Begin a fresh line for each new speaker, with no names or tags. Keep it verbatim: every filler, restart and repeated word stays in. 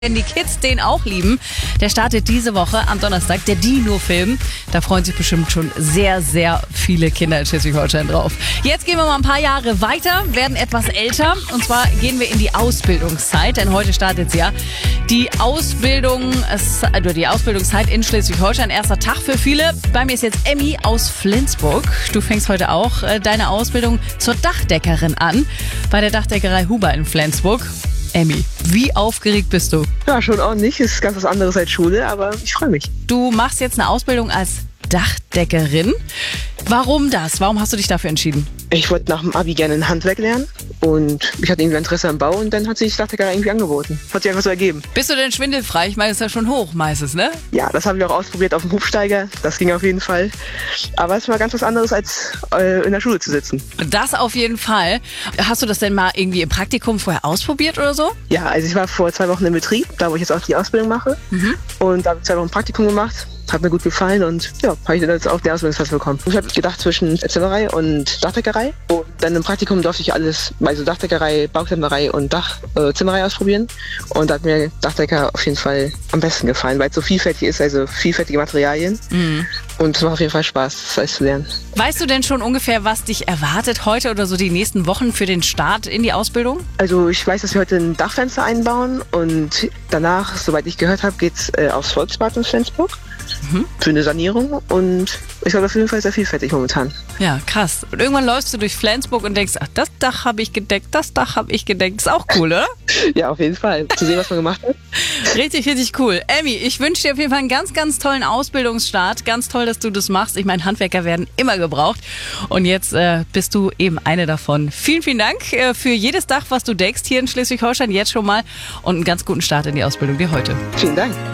Wenn die Kids den auch lieben, der startet diese Woche am Donnerstag, der Dino-Film. Da freuen sich bestimmt schon sehr, sehr viele Kinder in Schleswig-Holstein drauf. Jetzt gehen wir mal ein paar Jahre weiter, werden etwas älter. Und zwar gehen wir in die Ausbildungszeit, denn heute startet ja die Ausbildung, also die Ausbildungszeit in Schleswig-Holstein. Erster Tag für viele. Bei mir ist jetzt Emmy aus Flensburg. Du fängst heute auch deine Ausbildung zur Dachdeckerin an, bei der Dachdeckerei Huber in Flensburg. Emmy, wie aufgeregt bist du?
Ja, schon ordentlich. Ist ganz was anderes als Schule, aber ich freue mich.
Du machst jetzt eine Ausbildung als Dachdeckerin. Warum das? Warum hast du dich dafür entschieden?
Ich wollte nach dem Abi gerne ein Handwerk lernen und ich hatte irgendwie Interesse am Bau und dann hat sich die Dachdeckerei irgendwie angeboten. Hat sich einfach so ergeben.
Bist du denn schwindelfrei? Ich meine, das ist ja schon hoch meistens, ne?
Ja, das habe ich auch ausprobiert auf dem Hubsteiger. Das ging auf jeden Fall. Aber es ist mal ganz was anderes, als äh, in der Schule zu sitzen.
Das auf jeden Fall. Hast du das denn mal irgendwie im Praktikum vorher ausprobiert oder so?
Ja, also ich war vor zwei Wochen im Betrieb, da wo ich jetzt auch die Ausbildung mache. Mhm. Und da habe ich zwei Wochen Praktikum gemacht. Hat mir gut gefallen und ja, habe ich dann jetzt auch die Ausbildungsplatz bekommen. Ich habe gedacht zwischen Zimmerei und Dachdeckerei. Und dann im Praktikum durfte ich alles, also Dachdeckerei, Bauklemmerei und Dachzimmerei äh, ausprobieren. Und da hat mir Dachdecker auf jeden Fall am besten gefallen, weil es so vielfältig ist, also vielfältige Materialien. Mhm. Und es macht auf jeden Fall Spaß, das alles zu lernen.
Weißt du denn schon ungefähr, was dich erwartet heute oder so die nächsten Wochen für den Start in die Ausbildung?
Also ich weiß, dass wir heute ein Dachfenster einbauen und danach, soweit ich gehört habe, geht es äh, aufs Volksbad in Flensburg. Mhm. Für eine Sanierung und ich glaube auf jeden Fall sehr vielfältig momentan.
Ja, krass. Und irgendwann läufst du durch Flensburg und denkst, ach, das Dach habe ich gedeckt, das Dach habe ich gedeckt. Ist auch cool, oder?
Ja, auf jeden Fall. Zu sehen, was man gemacht hat.
Richtig, richtig cool. Emmy, ich wünsche dir auf jeden Fall einen ganz, ganz tollen Ausbildungsstart. Ganz toll, dass du das machst. Ich meine, Handwerker werden immer gebraucht. Und jetzt äh, bist du eben eine davon. Vielen, vielen Dank äh, für jedes Dach, was du deckst hier in Schleswig-Holstein jetzt schon mal. Und einen ganz guten Start in die Ausbildung dir heute.
Vielen Dank.